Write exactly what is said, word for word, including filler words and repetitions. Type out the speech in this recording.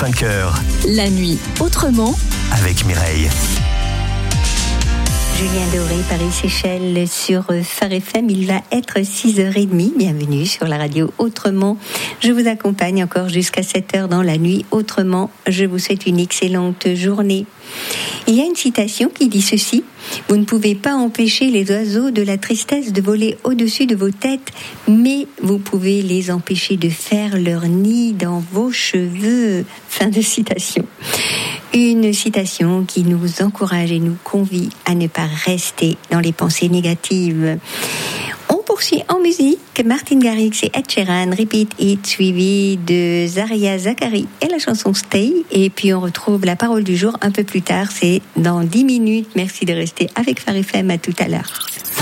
cinq heures. La nuit autrement Avec Mireille. Julien Doré, Paris-Seychelles sur Phare F M. Il va être six heures trente. Bienvenue sur la radio Autrement. Je vous accompagne encore jusqu'à sept heures dans la nuit Autrement. Je vous souhaite une excellente journée. Il y a une citation qui dit ceci: vous ne pouvez pas empêcher les oiseaux de la tristesse de voler au-dessus de vos têtes, mais vous pouvez les empêcher de faire leur nid dans vos cheveux. Fin de citation. Une citation qui nous encourage et nous convie à ne pas rester dans les pensées négatives. On poursuit en musique. Martin Garrix et Ed Sheeran, Repeat It, suivi de Zaria Zacharie et la chanson Stay. Et puis on retrouve la parole du jour un peu plus tard, c'est dans dix minutes. Merci de rester avec Phare F M, à tout à l'heure.